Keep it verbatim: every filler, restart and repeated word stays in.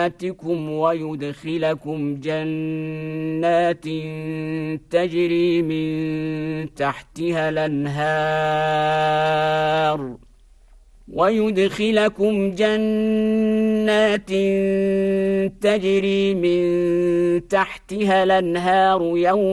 سيئاتكم ويدخلكم جنات تجري من تحتها الأنهار ويدخلكم جنات تجري من تحتها الأنهار يوم